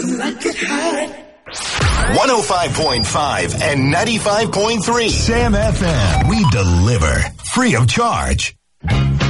105.5 and 95.3 Sam FM. We deliver free of charge.